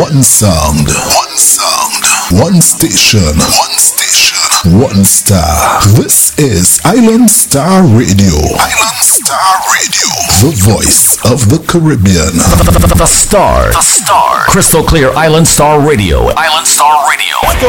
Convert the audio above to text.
One sound. One sound. One station. One station. One star. This is Island Star Radio. Island Star Radio. The voice of the Caribbean. The Star. Crystal clear Island Star Radio. Island Star Radio.